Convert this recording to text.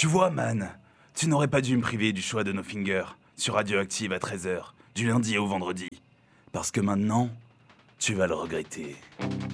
Tu vois, man, tu n'aurais pas dû me priver du choix de No Finger sur Radioactive à 13h, du lundi au vendredi. Parce que maintenant, tu vas le regretter.